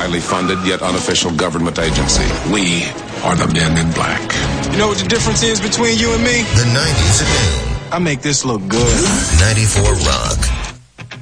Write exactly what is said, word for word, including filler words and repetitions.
highly funded yet unofficial government agency. We are the Men in Black. You know what the difference is between you and me? The nineties at noon. I make this look good. ninety-four Rock.